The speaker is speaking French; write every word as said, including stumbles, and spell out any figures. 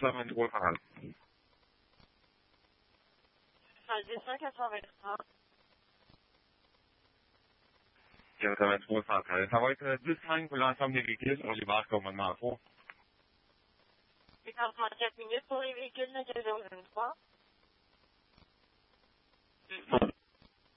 quatre cent vingt-trois trente. soixante-dix-neuf quatre cent vingt-trois. quatre cent vingt-trois cent treize. Ça va être dix cinq pour l'ensemble des véhicules. On les barre commandement en trois. quarante-quatre minutes pour les véhicules de deux zéro vingt-trois.